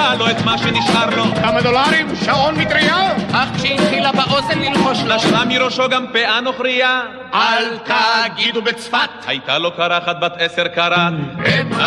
ושברה לו את מה שנשאר לו. כמה דולרים? שעון מטריה? אך כשהתחילה באוזן ללחוש לו, נשרה מראשו גם פאה נוכריה. אל תגידו בצפת. הייתה לו קרחת בת 10 קראט. את